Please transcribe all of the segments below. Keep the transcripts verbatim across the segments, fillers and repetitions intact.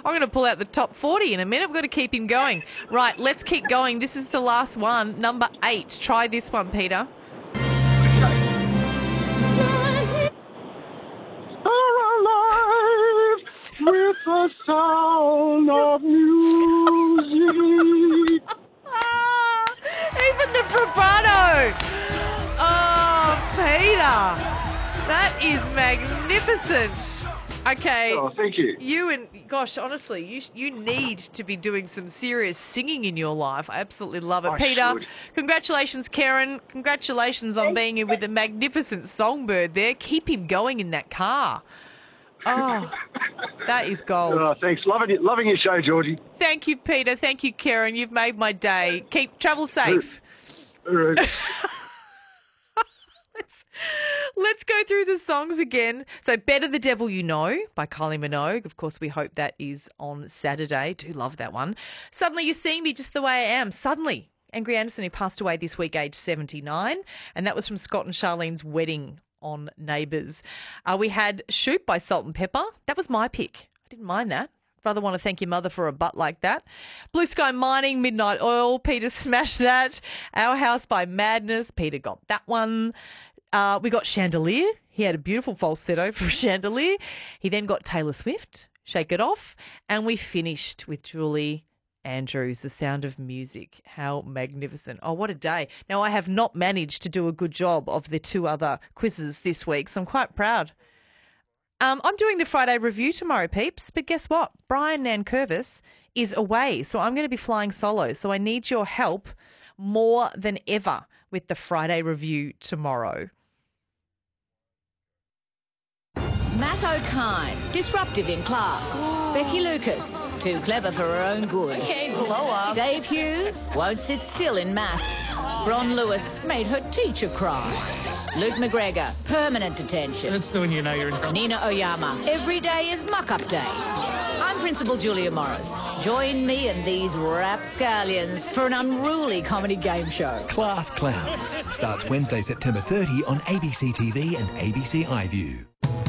I'm going to pull out the top forty in a minute. We've got to keep him going. Right, let's keep going. This is the last one, number eight. Try this one, Peter. With the sound of music. Even the vibrato. Oh, Peter. That is magnificent. Okay. Oh, thank you. You and, gosh, honestly, you you need to be doing some serious singing in your life. I absolutely love it. I Peter, should. Congratulations, Karen. Congratulations on being in with a magnificent songbird there. Keep him going in that car. Oh, that is gold. Oh, thanks. Loving it. Loving your show, Georgie. Thank you, Peter. Thank you, Karen. You've made my day. Keep travel safe. All right. let's, let's go through the songs again. So, Better the Devil You Know by Kylie Minogue. Of course, we hope that is on Saturday. Do love that one. Suddenly You See Me Just the Way I Am. Suddenly. Angry Anderson, who passed away this week, aged seventy-nine. And that was from Scott and Charlene's wedding on Neighbours. Uh, we had Shoot by Salt and Pepper. That was my pick. I didn't mind that. Rather want to thank your mother for a butt like that. Blue Sky Mining, Midnight Oil. Peter smashed that. Our House by Madness. Peter got that one. Uh, we got Chandelier. He had a beautiful falsetto for Chandelier. He then got Taylor Swift, Shake It Off. And we finished with Julie Andrews, The Sound of Music. How magnificent. Oh, what a day. Now, I have not managed to do a good job of the two other quizzes this week, so I'm quite proud. Um, I'm doing the Friday review tomorrow, peeps, but guess what? Brian Nankervis is away, so I'm going to be flying solo, so I need your help more than ever with the Friday review tomorrow. Matt O'Kine, disruptive in class. Becky Lucas, too clever for her own good. Okay, blow up. Dave Hughes won't sit still in maths. Ron Lewis made her teacher cry. Luke McGregor, permanent detention. That's when you know you're in trouble. Nina Oyama, every day is muck-up day. I'm Principal Julia Morris. Join me and these rapscallions for an unruly comedy game show. Class Clowns starts Wednesday, September thirtieth on A B C T V and A B C iView.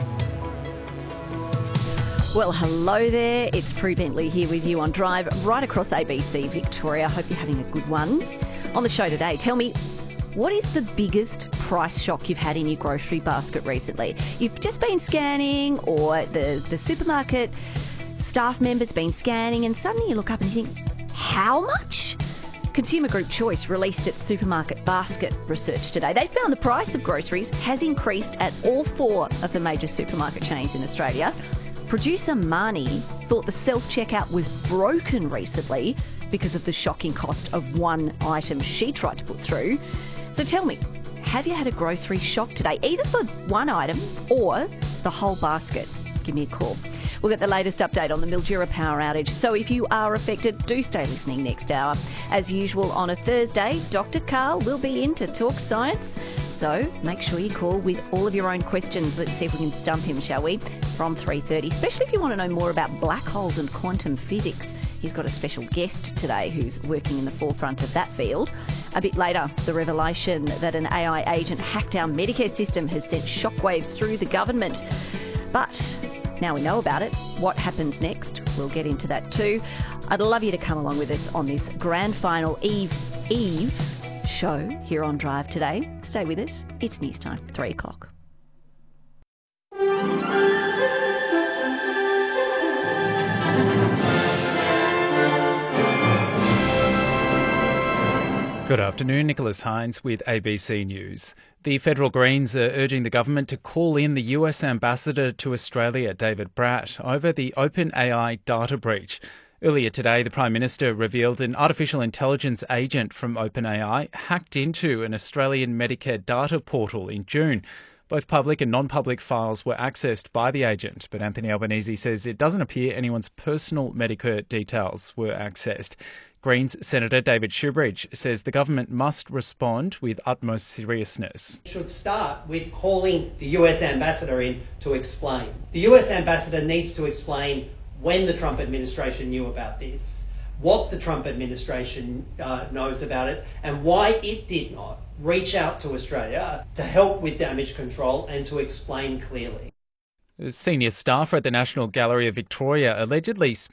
Well, hello there. It's Prue Bentley here with you on Drive right across A B C Victoria. Hope you're having a good one. On the show today, tell me, what is the biggest price shock you've had in your grocery basket recently? You've just been scanning, or the, the supermarket staff member's been scanning, and suddenly you look up and you think, how much? Consumer Group Choice released its supermarket basket research today. They found the price of groceries has increased at all four of the major supermarket chains in Australia. Producer Marnie thought the self-checkout was broken recently because of the shocking cost of one item she tried to put through. So tell me, have you had a grocery shock today, either for one item or the whole basket? Give me a call. We'll get the latest update on the Mildura power outage. So if you are affected, do stay listening next hour. As usual on a Thursday, Doctor Carl will be in to talk science. So make sure you call with all of your own questions. Let's see if we can stump him, shall we? From three thirty, especially if you want to know more about black holes and quantum physics. He's got a special guest today who's working in the forefront of that field. A bit later, the revelation that an A I agent hacked our Medicare system has sent shockwaves through the government. But now we know about it. What happens next? We'll get into that too. I'd love you to come along with us on this grand final eve, eve show here on Drive today. Stay with us. It's news time, three o'clock. Good afternoon, Nicholas Hines with A B C News. The Federal Greens are urging the government to call in the U S Ambassador to Australia, David Bratt, over the OpenAI data breach. Earlier today, the Prime Minister revealed an artificial intelligence agent from OpenAI hacked into an Australian Medicare data portal in June. Both public and non-public files were accessed by the agent, but Anthony Albanese says it doesn't appear anyone's personal Medicare details were accessed. Greens Senator David Shoebridge says the government must respond with utmost seriousness. Should start with calling the U S Ambassador in to explain. The U S Ambassador needs to explain when the Trump administration knew about this, what the Trump administration uh, knows about it, and why it did not reach out to Australia to help with damage control and to explain clearly. A senior staffer at the National Gallery of Victoria allegedly spent